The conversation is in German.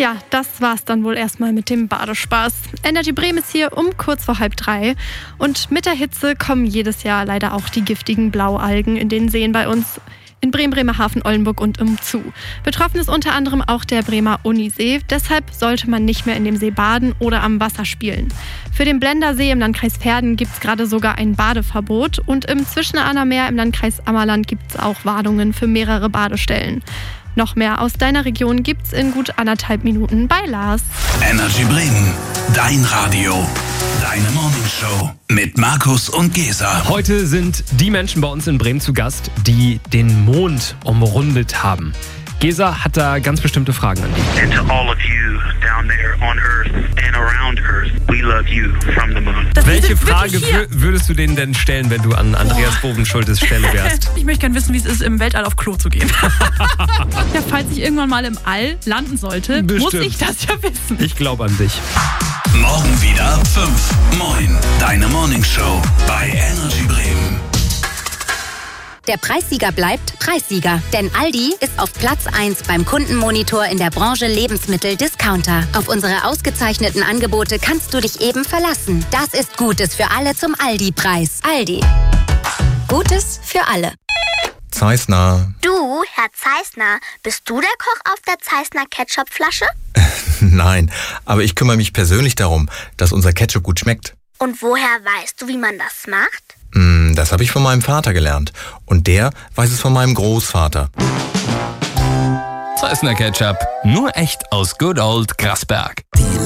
Ja, das war's dann wohl erstmal mit dem Badespaß. Energy Bremen ist hier um kurz vor 2:30. Und mit der Hitze kommen jedes Jahr leider auch die giftigen Blaualgen in den Seen bei uns in Bremen, Bremerhaven, Oldenburg und umzu. Betroffen ist unter anderem auch der Bremer Unisee. Deshalb sollte man nicht mehr in dem See baden oder am Wasser spielen. Für den Blendersee im Landkreis Verden gibt es gerade sogar ein Badeverbot. Und im Zwischenahner Meer im Landkreis Ammerland gibt es auch Warnungen für mehrere Badestellen. Noch mehr aus deiner Region gibt's in gut 1,5 Minuten bei Lars. Energy Bremen, dein Radio, deine Morningshow mit Markus und Gesa. Heute sind die Menschen bei uns in Bremen zu Gast, die den Mond umrundet haben. Gesa hat da ganz bestimmte Fragen an dich. And to all of you down there on Earth and around Earth, we love you from the moon. Welche Frage würdest du denen denn stellen, wenn du an Andreas Bovenschultes Stelle wärst? Ich möchte gerne wissen, wie es ist, im Weltall auf Klo zu gehen. Ja, falls ich irgendwann mal im All landen sollte, muss ich das ja wissen. Ich glaube an dich. Morgen wieder 5. Moin, deine Morningshow bei Energy Bremen. Der Preissieger bleibt Preissieger, denn Aldi ist auf Platz 1 beim Kundenmonitor in der Branche Lebensmittel-Discounter. Auf unsere ausgezeichneten Angebote kannst du dich eben verlassen. Das ist Gutes für alle zum Aldi-Preis. Aldi. Gutes für alle. Zeissner. Du, Herr Zeissner, bist du der Koch auf der Zeissner Ketchupflasche? Nein, aber ich kümmere mich persönlich darum, dass unser Ketchup gut schmeckt. Und woher weißt du, wie man das macht? Das habe ich von meinem Vater gelernt. Und der weiß es von meinem Großvater. Zeissner Ketchup. Nur echt aus Good Old Grasberg.